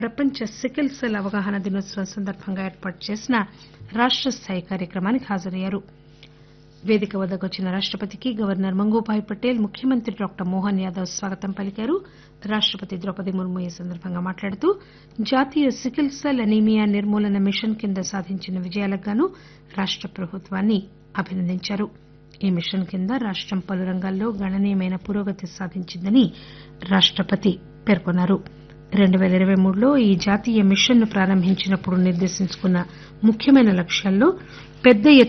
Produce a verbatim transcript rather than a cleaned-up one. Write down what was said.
ప్రపంచ sickle cell అవగాహన దినోత్సవం సందర్భంగా ఏర్పాటు చేసిన రాష్ట స్థాయి కార్యక్రమానికి హాజరయ్యారు. వేదిక వద్దకు వచ్చిన రాష్టపతికి గవర్నర్ మంగూభాయ్ పటేల్, ముఖ్యమంత్రి డాక్టర్ మోహన్ యాదవ్ స్వాగతం పలికారు. రాష్టపతి ద్రౌపది ముర్ము ఈ సందర్భంగా మాట్లాడుతూ జాతీయ సికిల్ సెల్ అనీమియా నిర్మూలన మిషన్ కింద సాధించిన విజయాలకు గాను రాష్ట ప్రభుత్వాన్ని అభినందించారు. ఈ మిషన్ కింద రాష్టం పలు రంగాల్లో గణనీయమైన పురోగతి సాధించిందని రాష్టపతి పేర్కొన్నారు. రెండు పేల ఇరవై మూడులో ఈ జాతీయ మిషన్ ను ప్రారంభించినప్పుడు నిర్దేశించుకున్న ముఖ్యమైన లక్ష్యాల్లో పెద్ద